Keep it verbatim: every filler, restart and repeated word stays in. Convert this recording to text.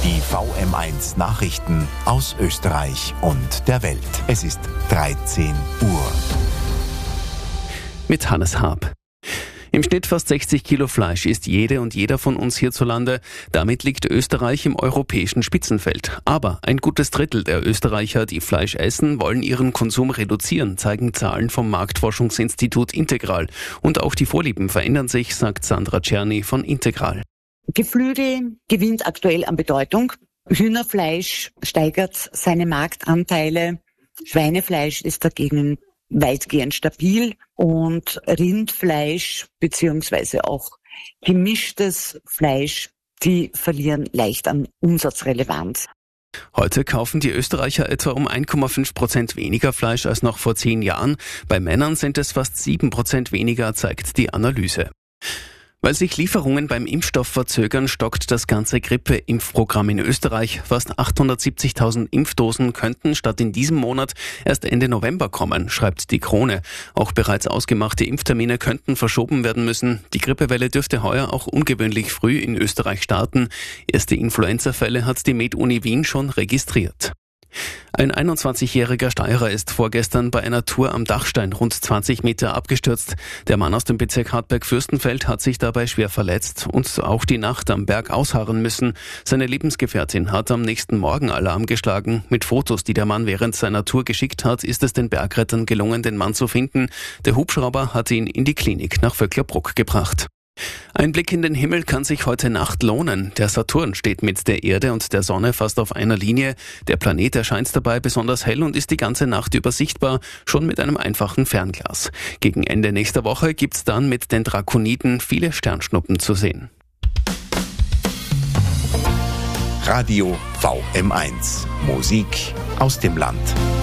Die V M eins Nachrichten aus Österreich und der Welt. Es ist dreizehn Uhr. Mit Hannes Haab. Im Schnitt fast sechzig Kilo Fleisch isst jede und jeder von uns hierzulande. Damit liegt Österreich im europäischen Spitzenfeld. Aber ein gutes Drittel der Österreicher, die Fleisch essen, wollen ihren Konsum reduzieren, zeigen Zahlen vom Marktforschungsinstitut Integral. Und auch die Vorlieben verändern sich, sagt Sandra Czerny von Integral. Geflügel gewinnt aktuell an Bedeutung. Hühnerfleisch steigert seine Marktanteile. Schweinefleisch ist dagegen weitgehend stabil und Rindfleisch beziehungsweise auch gemischtes Fleisch, die verlieren leicht an Umsatzrelevanz. Heute kaufen die Österreicher etwa um eins Komma fünf Prozent weniger Fleisch als noch vor zehn Jahren. Bei Männern sind es fast sieben Prozent weniger, zeigt die Analyse. Weil sich Lieferungen beim Impfstoff verzögern, stockt das ganze Grippe-Impfprogramm in Österreich. Fast achthundertsiebzigtausend Impfdosen könnten statt in diesem Monat erst Ende November kommen, schreibt die Krone. Auch bereits ausgemachte Impftermine könnten verschoben werden müssen. Die Grippewelle dürfte heuer auch ungewöhnlich früh in Österreich starten. Erste Influenza-Fälle hat die Med-Uni Wien schon registriert. Ein einundzwanzigjähriger Steirer ist vorgestern bei einer Tour am Dachstein rund zwanzig Meter abgestürzt. Der Mann aus dem Bezirk Hartberg-Fürstenfeld hat sich dabei schwer verletzt und auch die Nacht am Berg ausharren müssen. Seine Lebensgefährtin hat am nächsten Morgen Alarm geschlagen. Mit Fotos, die der Mann während seiner Tour geschickt hat, ist es den Bergrettern gelungen, den Mann zu finden. Der Hubschrauber hat ihn in die Klinik nach Vöcklerbruck gebracht. Ein Blick in den Himmel kann sich heute Nacht lohnen. Der Saturn steht mit der Erde und der Sonne fast auf einer Linie. Der Planet erscheint dabei besonders hell und ist die ganze Nacht über sichtbar, schon mit einem einfachen Fernglas. Gegen Ende nächster Woche gibt's dann mit den Drakoniden viele Sternschnuppen zu sehen. Radio V M eins. Musik aus dem Land.